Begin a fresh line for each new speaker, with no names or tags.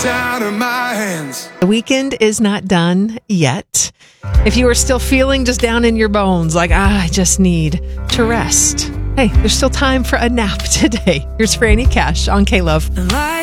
out of my hands.
The weekend is not done yet. If you are still feeling just down in your bones, like, I just need to rest. Hey, there's still time for a nap today. Here's Franny Cash on K-Love.
Life